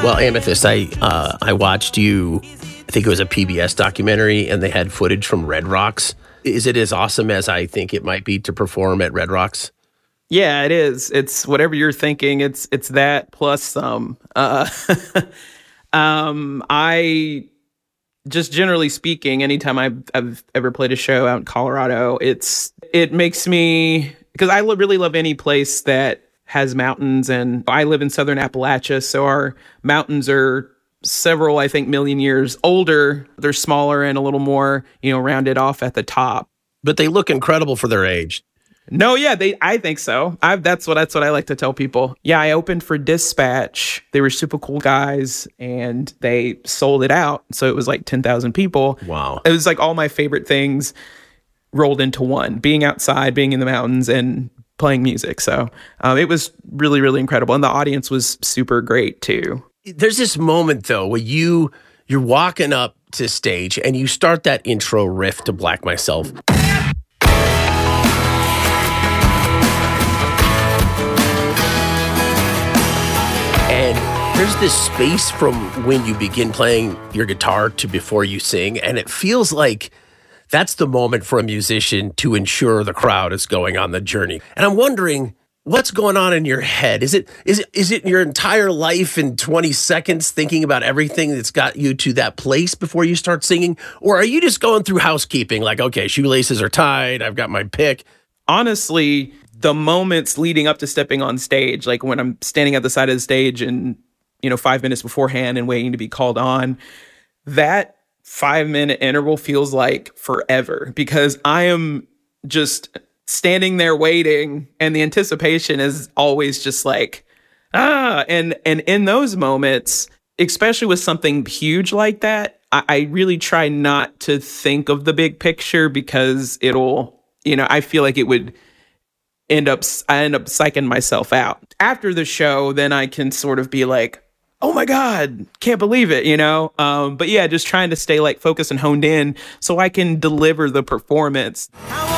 Well, Amethyst, I watched you, I think it was a PBS documentary, and they had footage from Red Rocks. Is it as awesome as I think it might be to perform at Red Rocks? Yeah, it is. It's whatever you're thinking. It's that plus some. I just generally speaking, anytime I've ever played a show out in Colorado, it makes me, because I really love any place that has mountains, and I live in southern Appalachia, so our mountains are several, I think, million years older. They're smaller and a little more, rounded off at the top. But they look incredible for their age. No, yeah, I think so. That's what I like to tell people. Yeah, I opened for Dispatch. They were super cool guys, and they sold it out. So it was like 10,000 people. Wow. It was like all my favorite things rolled into one: being outside, being in the mountains, and playing music. So it was really, really incredible. And the audience was super great too. There's this moment though where you're walking up to stage and you start that intro riff to Black Myself. And there's this space from when you begin playing your guitar to before you sing, and it feels like that's the moment for a musician to ensure the crowd is going on the journey. And I'm wondering, what's going on in your head? Is it your entire life in 20 seconds thinking about everything that's got you to that place before you start singing? Or are you just going through housekeeping, like, okay, shoelaces are tied, I've got my pick? Honestly, the moments leading up to stepping on stage, like when I'm standing at the side of the stage and, 5 minutes beforehand and waiting to be called on, that 5-minute interval feels like forever, because I am just standing there waiting, and the anticipation is always just like, and in those moments, especially with something huge like that, I really try not to think of the big picture, because it'll, I feel like it would I end up psyching myself out. After the show, then I can sort of be like, oh my God, can't believe it, But yeah, just trying to stay like focused and honed in so I can deliver the performance.